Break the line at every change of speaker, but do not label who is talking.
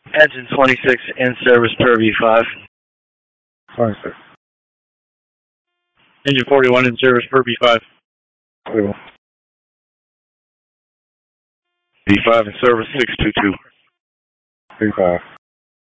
Engine 26 in service per V5.
26.
Engine 41 in service per V5.
41.
V5 in service 622.
V5.